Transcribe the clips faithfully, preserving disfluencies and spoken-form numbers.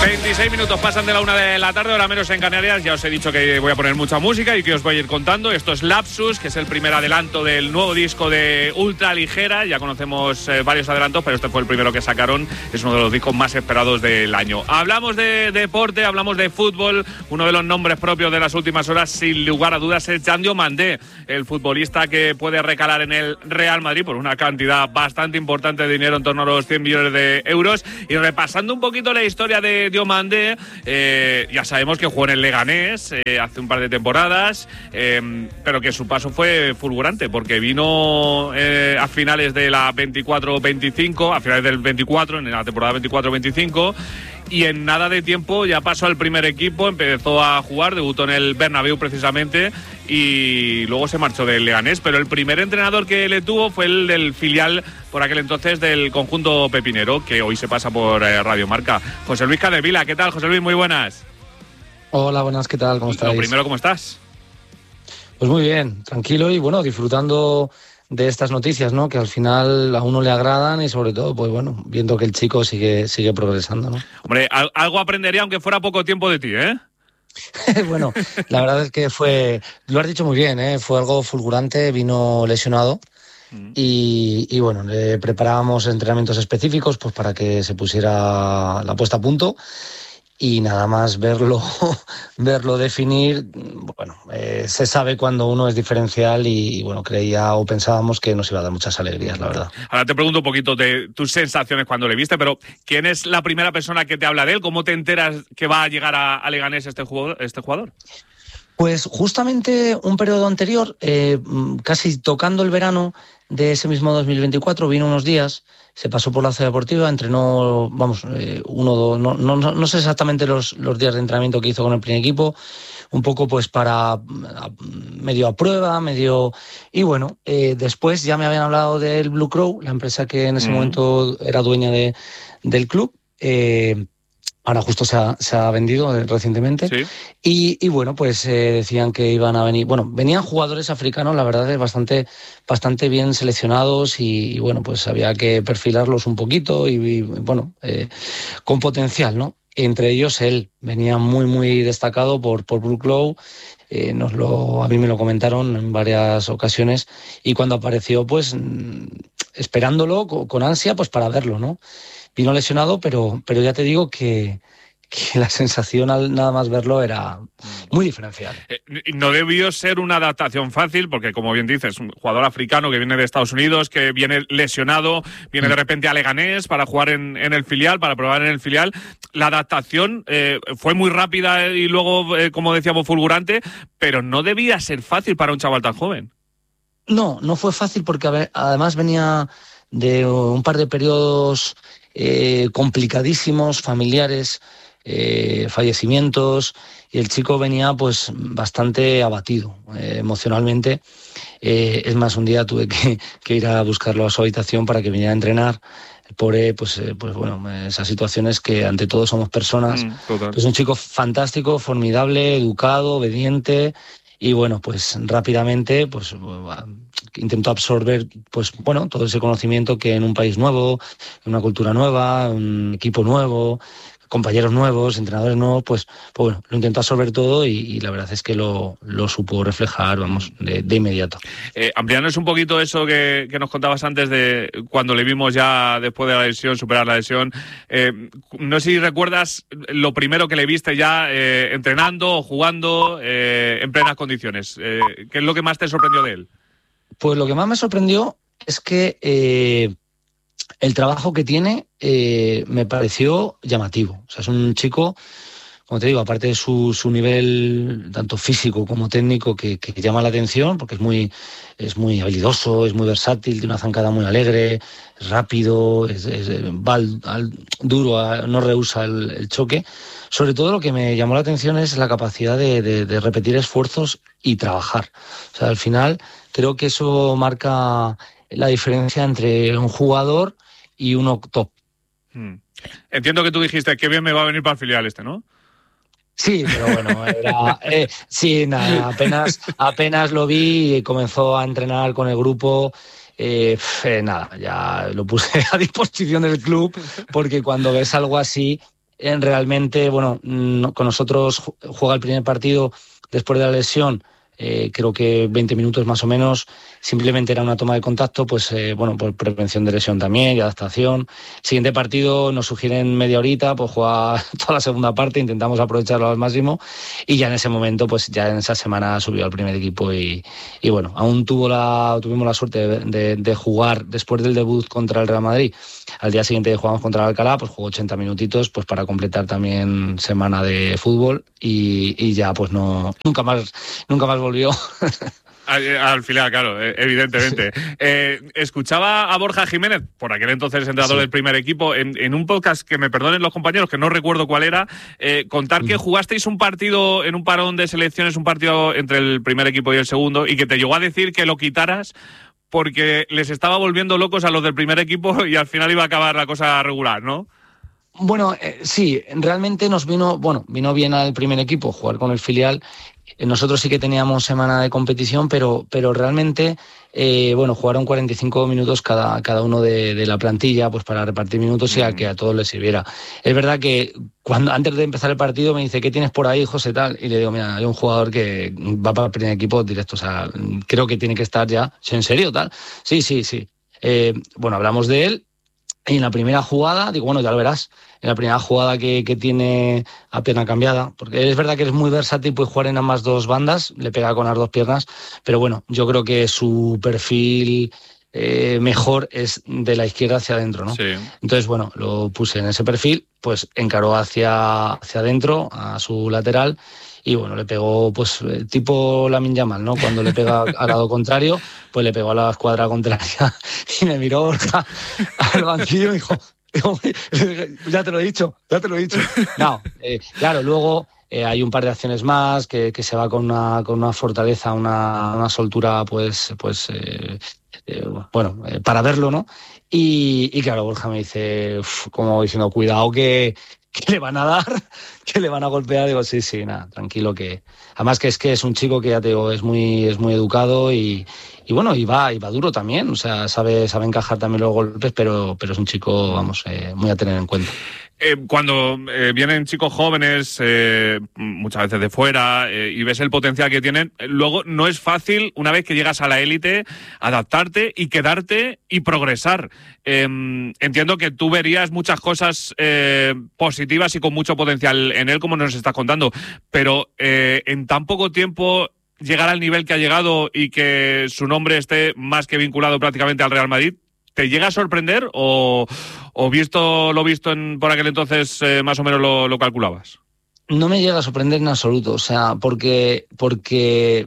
veintiséis minutos pasan de la una de la tarde, hora menos en Canarias. Ya os he dicho que voy a poner mucha música y que os voy a ir contando. Esto es Lapsus, que es el primer adelanto del nuevo disco de Ultra Ligera. Ya conocemos eh, varios adelantos, pero este fue el primero que sacaron. Es uno de los discos más esperados del año. Hablamos de deporte, hablamos de fútbol. Uno de los nombres propios de las últimas horas, sin lugar a dudas, es Jan Diomandé, el futbolista que puede recalar en el Real Madrid por una cantidad bastante importante de dinero, en torno a los cien millones de euros. Y repasando un poquito la historia de Diomandé, eh, ya sabemos que jugó en el Leganés eh, hace un par de temporadas, eh, pero que su paso fue fulgurante, porque vino eh, a finales de la veinticuatro veinticinco, a finales del veinticuatro, en la temporada veinticuatro veinticinco, y en nada de tiempo ya pasó al primer equipo, empezó a jugar, debutó en el Bernabéu precisamente, y luego se marchó del Leganés, pero el primer entrenador que le tuvo fue el del filial por aquel entonces del conjunto pepinero, que hoy se pasa por eh, Radio Marca. José Luis Capdevila, ¿qué tal, José Luis? Muy buenas. Hola, buenas, ¿qué tal? ¿Cómo estáis? Lo primero, ¿cómo estás? Pues muy bien, tranquilo y bueno, disfrutando de estas noticias, ¿no? Que al final a uno le agradan y sobre todo, pues bueno, viendo que el chico sigue, sigue progresando, ¿no? Hombre, algo aprendería aunque fuera poco tiempo de ti, ¿eh? Bueno, la verdad es que fue, lo has dicho muy bien, ¿eh? Fue algo fulgurante, vino lesionado mm. y, y bueno, le preparábamos entrenamientos específicos pues para que se pusiera la puesta a punto. Y nada más verlo verlo definir, bueno, eh, se sabe cuando uno es diferencial y, y bueno, creía o pensábamos que nos iba a dar muchas alegrías, la verdad. Ahora te pregunto un poquito de tus sensaciones cuando le viste, pero ¿quién es la primera persona que te habla de él? ¿Cómo te enteras que va a llegar a, a Leganés este jugador? Este jugador? Pues justamente un periodo anterior, eh, casi tocando el verano de ese mismo dos mil veinticuatro, vino unos días, se pasó por la ciudad deportiva, entrenó, vamos, eh, uno, dos, no, no, no sé exactamente los, los días de entrenamiento que hizo con el primer equipo, un poco pues para a, medio a prueba, medio... Y bueno, eh, después ya me habían hablado del Blue Crow, la empresa que en ese mm. momento era dueña de, del club, eh, ahora justo se ha, se ha vendido recientemente. Sí. Y, y bueno, pues eh, decían que iban a venir... Bueno, venían jugadores africanos, la verdad es bastante, bastante bien seleccionados y, y bueno, pues había que perfilarlos un poquito y, y bueno, eh, con potencial, ¿no? Entre ellos él venía muy, muy destacado por, por Blue Crow. Eh, nos lo, a mí me lo comentaron en varias ocasiones y cuando apareció, pues esperándolo con, con ansia, pues para verlo, ¿no? Vino lesionado, pero, pero ya te digo que, que la sensación al nada más verlo era muy diferencial. Eh, no debió ser una adaptación fácil, porque como bien dices, un jugador africano que viene de Estados Unidos, que viene lesionado, viene mm. de repente a Leganés para jugar en, en el filial, para probar en el filial. La adaptación eh, fue muy rápida y luego, eh, como decíamos, fulgurante, pero no debía ser fácil para un chaval tan joven. No, no fue fácil porque a ver, además venía de un par de periodos eh, complicadísimos, familiares, eh, fallecimientos, y el chico venía pues bastante abatido eh, emocionalmente. Eh, es más, un día tuve que, que ir a buscarlo a su habitación para que viniera a entrenar. El pobre, pues, eh, pues bueno, esas situaciones que ante todo somos personas. Mm, pues un chico fantástico, formidable, educado, obediente. Y bueno, pues rápidamente pues intentó absorber pues bueno todo ese conocimiento que en un país nuevo, en una cultura nueva, un equipo nuevo, compañeros nuevos, entrenadores nuevos, pues, pues bueno, lo intentó absorber todo y, y la verdad es que lo, lo supo reflejar, vamos, de, de inmediato. Eh, ampliarnos un poquito eso que, que nos contabas antes de cuando le vimos ya después de la lesión, superar la lesión. Eh, no sé si recuerdas lo primero que le viste ya eh, entrenando o jugando eh, en plenas condiciones. Eh, ¿Qué es lo que más te sorprendió de él? Pues lo que más me sorprendió es que eh, el trabajo que tiene eh, me pareció llamativo. O sea, es un chico, como te digo, aparte de su, su nivel tanto físico como técnico que, que llama la atención, porque es muy, es muy habilidoso, es muy versátil, tiene una zancada muy alegre, es rápido, es, es, va al, al duro, no rehúsa el, el choque. Sobre todo lo que me llamó la atención es la capacidad de, de, de repetir esfuerzos y trabajar. O sea, al final creo que eso marca la diferencia entre un jugador y uno top. Hmm. Entiendo que tú dijiste que bien me va a venir para el filial este, ¿no? Sí, pero bueno, era, eh, sí, nada, apenas, apenas lo vi y comenzó a entrenar con el grupo. Eh, eh, nada, ya lo puse a disposición del club porque cuando ves algo así eh, realmente, bueno, no, con nosotros juega el primer partido después de la lesión. Eh, creo que veinte minutos más o menos, simplemente era una toma de contacto, pues eh, bueno, por prevención de lesión también y adaptación. Siguiente partido nos sugieren media horita, pues juega toda la segunda parte, intentamos aprovecharlo al máximo y ya en ese momento, pues ya en esa semana subió al primer equipo y, y bueno, aún tuvo la, tuvimos la suerte de, de, de jugar después del debut contra el Real Madrid. Al día siguiente jugamos contra el Alcalá, pues jugó ochenta minutitos pues para completar también semana de fútbol y, y ya pues no, nunca más, nunca más volvió. Al, al final, claro, evidentemente. Eh, escuchaba a Borja Jiménez, por aquel entonces entrenador sí. del primer equipo, en, en un podcast, que me perdonen los compañeros, que no recuerdo cuál era, eh, contar que jugasteis un partido en un parón de selecciones, un partido entre el primer equipo y el segundo, y que te llegó a decir que lo quitaras porque les estaba volviendo locos a los del primer equipo y al final iba a acabar la cosa regular, ¿no? Bueno, eh, sí, realmente nos vino, bueno, vino bien al primer equipo jugar con el filial. Nosotros sí que teníamos semana de competición, pero, pero realmente, eh, bueno, jugaron cuarenta y cinco minutos cada, cada uno de, de la plantilla, pues para repartir minutos y a que a todos les sirviera. Es verdad que cuando antes de empezar el partido me dice, ¿qué tienes por ahí, José, tal? Y le digo, mira, hay un jugador que va para el primer equipo directo, o sea, creo que tiene que estar ya. ¿En serio, tal? Sí, sí, sí. Eh, bueno, hablamos de él. Y en la primera jugada, digo, bueno, ya lo verás, en la primera jugada que, que tiene a pierna cambiada, porque es verdad que es muy versátil, puede jugar en ambas dos bandas, le pega con las dos piernas, pero bueno, yo creo que su perfil eh, mejor es de la izquierda hacia adentro, ¿no? Sí. Entonces, bueno, lo puse en ese perfil, pues encaró hacia, hacia adentro, a su lateral, y bueno, le pegó pues tipo Lamine Yamal, ¿no? Cuando le pega al lado contrario, pues le pegó a la escuadra contraria y me miró Borja al banquillo y dijo, dijo, ya te lo he dicho, ya te lo he dicho. No, eh, claro, luego eh, hay un par de acciones más que, que se va con una, con una fortaleza, una, una soltura, pues, pues eh, eh, bueno, eh, para verlo, ¿no? Y, y claro, Borja me dice, uf, como diciendo, cuidado que... que le van a dar, que le van a golpear. Digo, sí, sí, nada, tranquilo que... Además que es que es un chico que ya te digo, es muy, es muy educado y, y bueno, y va, y va duro también, o sea, sabe, sabe encajar también los golpes, pero, pero es un chico, vamos, eh, muy a tener en cuenta. Eh, cuando eh, vienen chicos jóvenes, eh, muchas veces de fuera, eh, y ves el potencial que tienen, eh, luego no es fácil, una vez que llegas a la élite, adaptarte y quedarte y progresar. Eh, entiendo que tú verías muchas cosas eh, positivas y con mucho potencial en él, como nos estás contando, pero eh, en tan poco tiempo llegar al nivel que ha llegado y que su nombre esté más que vinculado prácticamente al Real Madrid, ¿te llega a sorprender o, o visto lo visto en, por aquel entonces eh, más o menos lo, lo calculabas? No me llega a sorprender en absoluto, o sea, porque, porque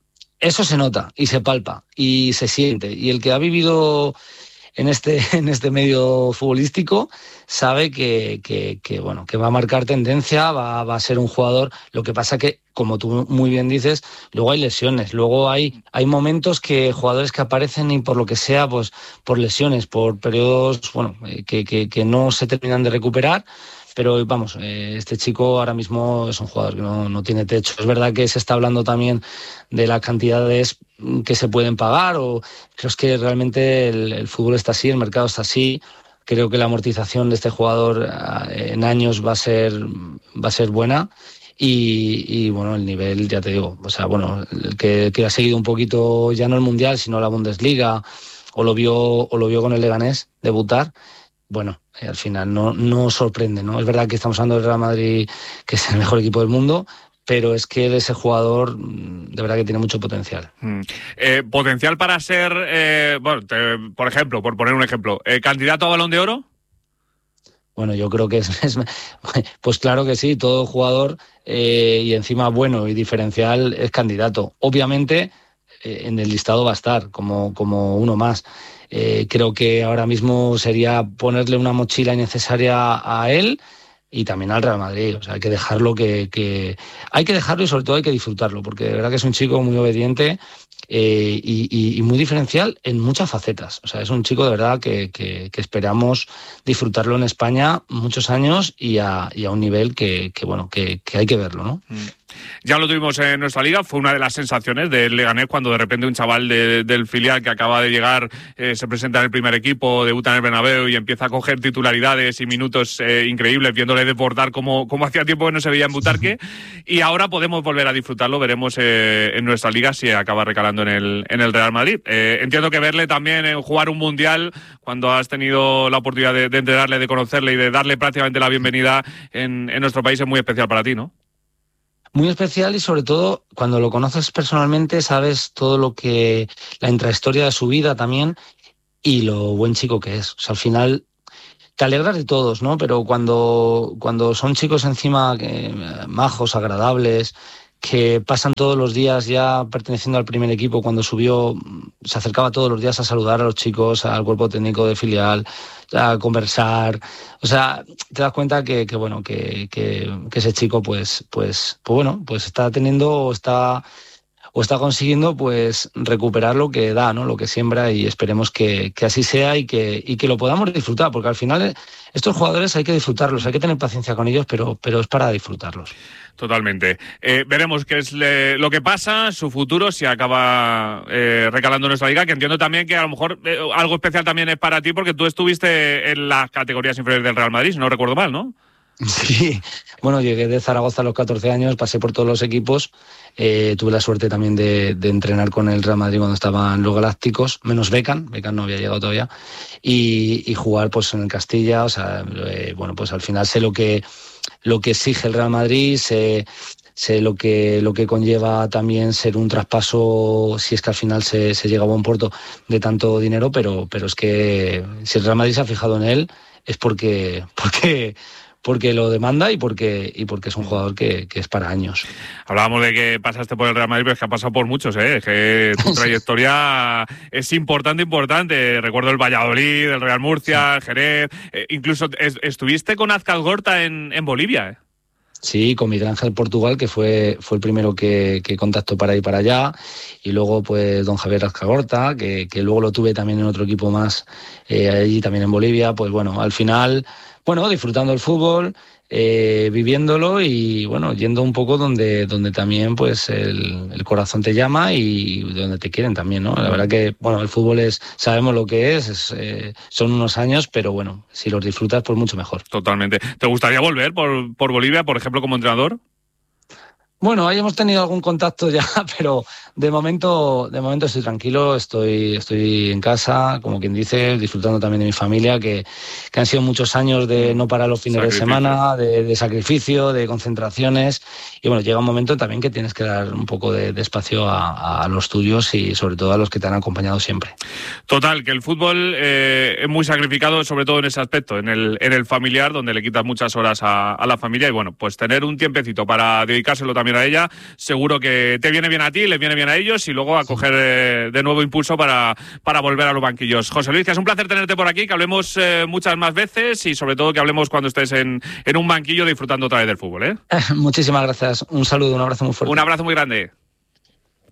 eso se nota y se palpa y se siente. Y el que ha vivido en este, en este medio futbolístico sabe que, que, que, bueno, que va a marcar tendencia, va, va a ser un jugador. Lo que pasa que, como tú muy bien dices, luego hay lesiones, luego hay, hay momentos que jugadores que aparecen y por lo que sea, pues por lesiones, por periodos, bueno, que, que, que no se terminan de recuperar. Pero vamos, eh, este chico ahora mismo es un jugador que no, no tiene techo. Es verdad que se está hablando también de las cantidades que se pueden pagar, o creo que realmente el, el fútbol está así, el mercado está así. Creo que la amortización de este jugador en años va a ser, va a ser buena. Y, y bueno, el nivel, ya te digo, o sea, bueno, el que, que ha seguido un poquito ya no el Mundial, sino la Bundesliga, o lo vio, o lo vio con el Leganés debutar, bueno, eh, al final no, no sorprende, ¿no? Es verdad que estamos hablando del Real Madrid, que es el mejor equipo del mundo, pero es que ese jugador de verdad que tiene mucho potencial. Mm. Eh, ¿Potencial para ser, eh, bueno, te, por ejemplo, por poner un ejemplo, eh, candidato a Balón de Oro? Bueno, yo creo que es, es pues claro que sí, todo jugador eh, y encima bueno y diferencial es candidato. Obviamente eh, en el listado va a estar como, como uno más. Eh, creo que ahora mismo sería ponerle una mochila innecesaria a él y también al Real Madrid. O sea, hay que dejarlo que, que hay que dejarlo y sobre todo hay que disfrutarlo, porque de verdad que es un chico muy obediente, eh, y, y, y muy diferencial en muchas facetas. O sea, es un chico de verdad que, que, que esperamos disfrutarlo en España muchos años y a, y a un nivel que, que bueno, que, que hay que verlo, ¿no? Mm. Ya lo tuvimos en nuestra liga, fue una de las sensaciones del Leganés cuando de repente un chaval de, del filial que acaba de llegar eh, se presenta en el primer equipo, debuta en el Bernabéu y empieza a coger titularidades y minutos eh, increíbles, viéndole deportar como, como hacía tiempo que no se veía en Butarque, y ahora podemos volver a disfrutarlo, veremos eh, en nuestra liga si acaba recalando en el, en el Real Madrid. Eh, entiendo que verle también en jugar un Mundial, cuando has tenido la oportunidad de, de entrenarle, de conocerle y de darle prácticamente la bienvenida en, en nuestro país, es muy especial para ti, ¿no? Muy especial y sobre todo cuando lo conoces personalmente sabes todo lo que, la intrahistoria de su vida también y lo buen chico que es. O sea, al final te alegras de todos, ¿no? Pero cuando, cuando son chicos encima que, majos, agradables, que pasan todos los días ya perteneciendo al primer equipo, cuando subió se acercaba todos los días a saludar a los chicos, al cuerpo técnico de filial, a conversar, o sea, te das cuenta que, que bueno, que, que, que ese chico pues, pues, pues bueno, pues está teniendo o está o está consiguiendo pues recuperar lo que da, ¿no? Lo que siembra, y esperemos que, que así sea y que, y que lo podamos disfrutar, porque al final estos jugadores hay que disfrutarlos, hay que tener paciencia con ellos, pero, pero es para disfrutarlos. Totalmente. Eh, veremos qué es le, lo que pasa, su futuro, si acaba eh, recalando en nuestra liga, que entiendo también que a lo mejor eh, algo especial también es para ti, porque tú estuviste en las categorías inferiores del Real Madrid, si no recuerdo mal, ¿no? Sí, bueno, llegué de Zaragoza a los catorce años, pasé por todos los equipos, eh, tuve la suerte también de, de entrenar con el Real Madrid cuando estaban los Galácticos, menos Beckham, Beckham no había llegado todavía, y, y jugar pues en el Castilla, o sea, eh, bueno, pues al final sé lo que, lo que exige el Real Madrid, sé, sé lo que, lo que conlleva también ser un traspaso, si es que al final se, se llega a buen puerto, de tanto dinero, pero, pero es que si el Real Madrid se ha fijado en él es porque... porque porque lo demanda y porque y porque es un jugador que, que es para años. Hablábamos de que pasaste por el Real Madrid, pero es que ha pasado por muchos, ¿eh? Es que tu trayectoria es importante, importante. Recuerdo el Valladolid, el Real Murcia, el Jerez. Eh, incluso es, estuviste con Azcalgorta en, en Bolivia, ¿eh? Sí, con Miguel Ángel Portugal, que fue, fue el primero que, que contactó para ir para allá, y luego pues don Javier Azcalgorta, que, que luego lo tuve también en otro equipo más, eh, allí también en Bolivia. Pues bueno, al final, bueno, disfrutando el fútbol, eh, viviéndolo y bueno, yendo un poco donde, donde también pues el, el corazón te llama y donde te quieren también, ¿no? La verdad que, bueno, el fútbol es, sabemos lo que es, es eh, son unos años, pero bueno, si los disfrutas, pues mucho mejor. Totalmente. ¿Te gustaría volver por, por Bolivia, por ejemplo, como entrenador? Bueno, ahí hemos tenido algún contacto ya, pero de momento, de momento estoy tranquilo, estoy, estoy en casa, como quien dice, disfrutando también de mi familia, que, que han sido muchos años de no parar los fines sacrificio. de semana, de, de sacrificio, de concentraciones, y bueno, llega un momento también que tienes que dar un poco de, de espacio a, a los tuyos y sobre todo a los que te han acompañado siempre. Total, que el fútbol eh, es muy sacrificado, sobre todo en ese aspecto, en el, en el familiar, donde le quitas muchas horas a, a la familia, y bueno, pues tener un tiempecito para dedicárselo también a ella, seguro que te viene bien a ti, les viene bien a ellos, y luego a coger eh, de nuevo impulso para, para volver a los banquillos. José Luis, que es un placer tenerte por aquí, que hablemos eh, muchas más veces y sobre todo que hablemos cuando estés en, en un banquillo disfrutando otra vez del fútbol, ¿eh? Muchísimas gracias, un saludo, un abrazo muy fuerte. Un abrazo muy grande.